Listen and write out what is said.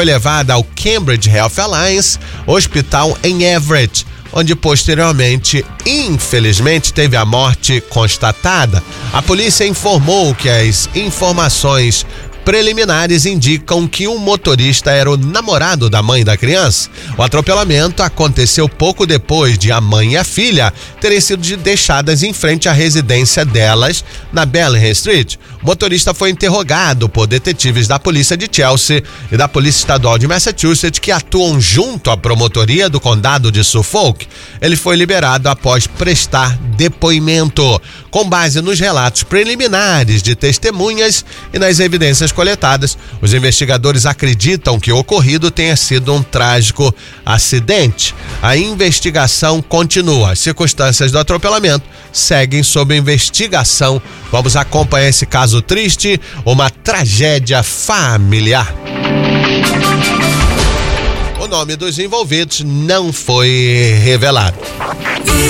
foi levada ao Cambridge Health Alliance, hospital em Everett, onde posteriormente, infelizmente, teve a morte constatada. A polícia informou que as informações preliminares indicam que um motorista era o namorado da mãe da criança. O atropelamento aconteceu pouco depois de a mãe e a filha terem sido deixadas em frente à residência delas, na Bellingham Street. O motorista foi interrogado por detetives da polícia de Chelsea e da polícia estadual de Massachusetts, que atuam junto à promotoria do condado de Suffolk. Ele foi liberado após prestar depoimento. Com base nos relatos preliminares de testemunhas e nas evidências coletadas, os investigadores acreditam que o ocorrido tenha sido um trágico acidente. A investigação continua. As circunstâncias do atropelamento seguem sob investigação. Vamos acompanhar esse caso triste, uma tragédia familiar. O nome dos envolvidos não foi revelado.